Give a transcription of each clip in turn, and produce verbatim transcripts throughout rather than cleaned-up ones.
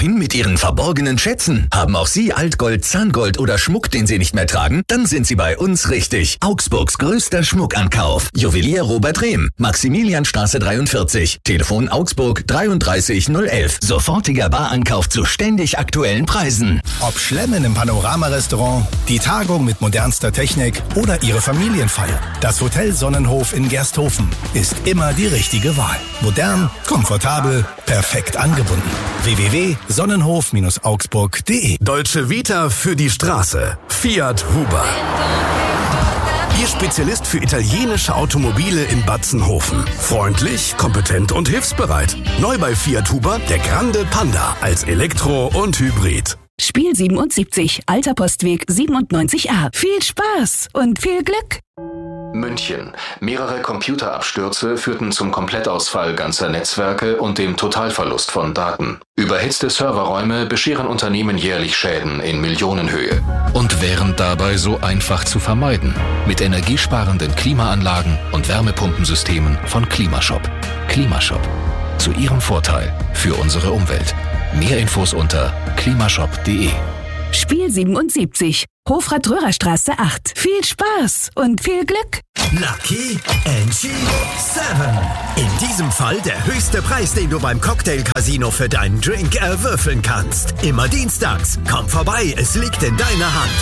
Wohin mit Ihren verborgenen Schätzen? Haben auch Sie Altgold, Zahngold oder Schmuck, den Sie nicht mehr tragen? Dann sind Sie bei uns richtig. Augsburgs größter Schmuckankauf. Juwelier Robert Rehm, Maximilianstraße dreiundvierzig. Telefon Augsburg dreiunddreißig null elf. Sofortiger Barankauf zu ständig aktuellen Preisen. Ob Schlemmen im Panorama-Restaurant, die Tagung mit modernster Technik oder Ihre Familienfeier. Das Hotel Sonnenhof in Gersthofen ist immer die richtige Wahl. Modern, komfortabel, perfekt angebunden. w w w punkt sonnenhof Bindestrich augsburg punkt de Deutsche Vita für die Straße. Fiat Huber. Ihr Spezialist für italienische Automobile in Batzenhofen. Freundlich, kompetent und hilfsbereit. Neu bei Fiat Huber der Grande Panda als Elektro und Hybrid. Spiel siebenundsiebzig, Alter Postweg siebenundneunzig a. Viel Spaß und viel Glück! München. Mehrere Computerabstürze führten zum Komplettausfall ganzer Netzwerke und dem Totalverlust von Daten. Überhitzte Serverräume bescheren Unternehmen jährlich Schäden in Millionenhöhe. Und wären dabei so einfach zu vermeiden. Mit energiesparenden Klimaanlagen und Wärmepumpensystemen von Klimashop. Klimashop. Zu Ihrem Vorteil für unsere Umwelt. Mehr Infos unter klimashop punkt de. Spiel siebenundsiebzig, Hofrat-Röhrer-Straße acht. Viel Spaß und viel Glück! Lucky N G sieben. In diesem Fall der höchste Preis, den du beim Cocktail-Casino für deinen Drink erwürfeln kannst. Immer dienstags. Komm vorbei, es liegt in deiner Hand.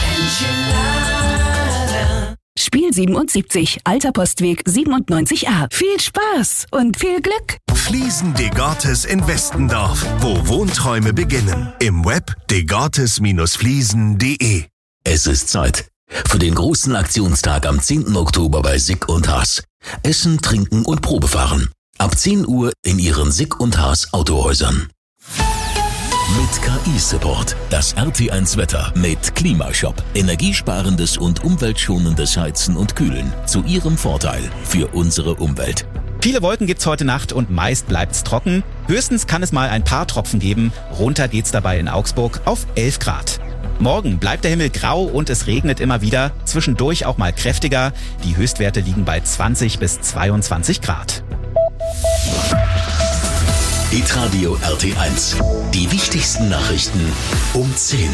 Spiel siebenundsiebzig, Alter Postweg siebenundneunzig a. Viel Spaß und viel Glück! Fliesen Degartes in Westendorf, wo Wohnträume beginnen. Im Web degartes Fliesen punkt de. Es ist Zeit für den großen Aktionstag am zehnten Oktober bei Sick und Haas. Essen, Trinken und Probefahren. Ab zehn Uhr in Ihren Sick und Haas Autohäusern. Mit K I-Support. Das R T eins Wetter mit Klimashop. Energiesparendes und umweltschonendes Heizen und Kühlen. Zu Ihrem Vorteil für unsere Umwelt. Viele Wolken gibt's heute Nacht und meist bleibt's trocken. Höchstens kann es mal ein paar Tropfen geben. Runter geht's dabei in Augsburg auf elf Grad. Morgen bleibt der Himmel grau und es regnet immer wieder. Zwischendurch auch mal kräftiger. Die Höchstwerte liegen bei zwanzig bis zweiundzwanzig Grad. Hitradio R T eins. Die wichtigsten Nachrichten um zehn.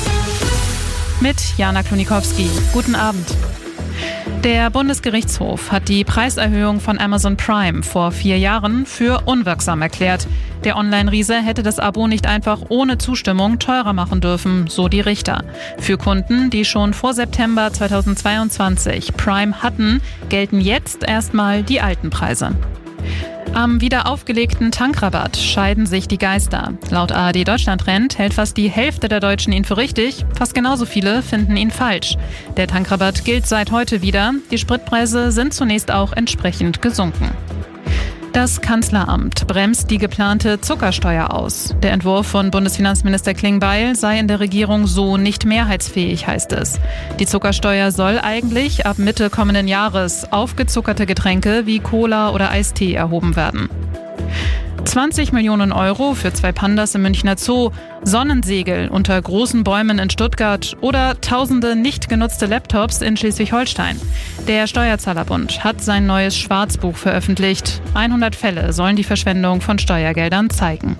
Mit Jana Klonikowski. Guten Abend. Der Bundesgerichtshof hat die Preiserhöhung von Amazon Prime vor vier Jahren für unwirksam erklärt. Der Online-Riese hätte das Abo nicht einfach ohne Zustimmung teurer machen dürfen, so die Richter. Für Kunden, die schon vor September zweitausendzweiundzwanzig Prime hatten, gelten jetzt erstmal die alten Preise. Am wieder aufgelegten Tankrabatt scheiden sich die Geister. Laut A R D Deutschland-Trend hält fast die Hälfte der Deutschen ihn für richtig, fast genauso viele finden ihn falsch. Der Tankrabatt gilt seit heute wieder. Die Spritpreise sind zunächst auch entsprechend gesunken. Das Kanzleramt bremst die geplante Zuckersteuer aus. Der Entwurf von Bundesfinanzminister Klingbeil sei in der Regierung so nicht mehrheitsfähig, heißt es. Die Zuckersteuer soll eigentlich ab Mitte kommenden Jahres auf gezuckerte Getränke wie Cola oder Eistee erhoben werden. zwanzig Millionen Euro für zwei Pandas im Münchner Zoo, Sonnensegel unter großen Bäumen in Stuttgart oder tausende nicht genutzte Laptops in Schleswig-Holstein. Der Steuerzahlerbund hat sein neues Schwarzbuch veröffentlicht. hundert Fälle sollen die Verschwendung von Steuergeldern zeigen.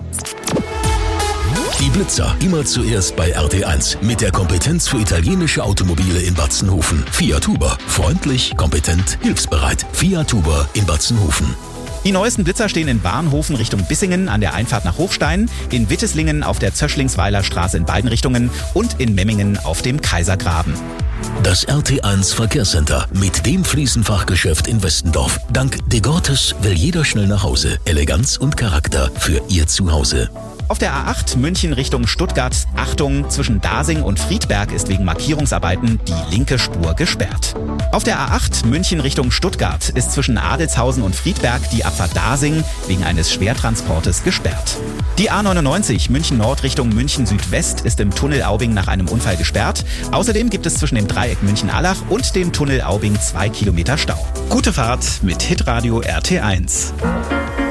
Die Blitzer, immer zuerst bei R T eins. Mit der Kompetenz für italienische Automobile in Batzenhofen. Fiat Huber. Freundlich, kompetent, hilfsbereit. Fiat Huber in Batzenhofen. Die neuesten Blitzer stehen in Barnhofen Richtung Bissingen an der Einfahrt nach Hochstein, in Witteslingen auf der Zöschlingsweiler Straße in beiden Richtungen und in Memmingen auf dem Kaisergraben. Das R T eins Verkehrscenter mit dem Fliesenfachgeschäft in Westendorf. Dank Degartes will jeder schnell nach Hause. Eleganz und Charakter für Ihr Zuhause. Auf der A acht München Richtung Stuttgart, Achtung, zwischen Dasing und Friedberg ist wegen Markierungsarbeiten die linke Spur gesperrt. Auf der A acht München Richtung Stuttgart ist zwischen Adelshausen und Friedberg die Abfahrt Dasing wegen eines Schwertransportes gesperrt. Die A neunundneunzig München Nord Richtung München Südwest ist im Tunnel Aubing nach einem Unfall gesperrt. Außerdem gibt es zwischen dem Dreieck München-Allach und dem Tunnel Aubing zwei Kilometer Stau. Gute Fahrt mit Hitradio R T eins.